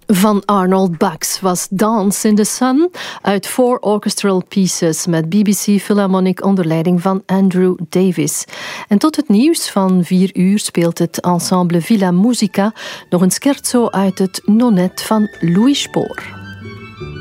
Van Arnold Bax was Dance in the Sun uit 4 orchestral pieces met BBC Philharmonic onder leiding van Andrew Davis. En tot het nieuws van 4 uur speelt het ensemble Villa Musica nog een scherzo uit het Nonnet van Louis Spohr.